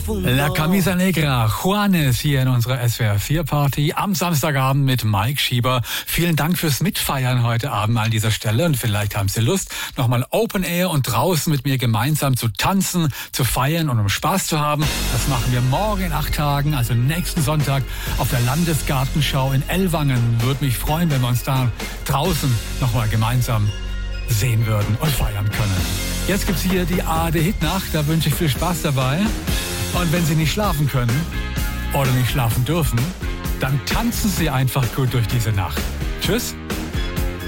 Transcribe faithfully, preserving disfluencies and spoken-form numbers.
profundo. La Camisa Negra, Juanes hier in unserer S W R vier Party am Samstagabend mit Mike Schieber. Vielen Dank fürs Mitfeiern heute Abend an dieser Stelle und vielleicht haben Sie Lust, nochmal Open Air und draußen mit mir gemeinsam zu tanzen, zu feiern und um Spaß zu haben. Das machen wir morgen in acht Tagen, also nächsten Sonntag auf der Landesgartenschau in Ellwangen. Würde mich freuen, wenn wir uns da draußen nochmal gemeinsam sehen würden und feiern können. Jetzt gibt's hier die A R D-Hitnacht, da wünsche ich viel Spaß dabei. Und wenn Sie nicht schlafen können oder nicht schlafen dürfen, dann tanzen Sie einfach gut durch diese Nacht. Tschüss.